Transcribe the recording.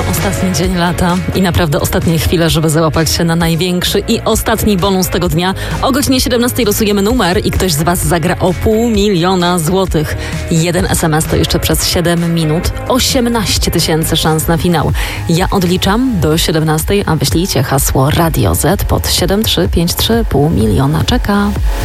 ostatni dzień lata i naprawdę ostatnie chwile, żeby załapać się na największy i ostatni bonus tego dnia. O godzinie 17 losujemy numer i ktoś z Was zagra o 500 000 złotych. Jeden SMS to jeszcze przez 7 minut. 18 000 szans na finał. Ja odliczam do 17, a wyślijcie hasło Radio Z pod 7353. 500 000 czeka.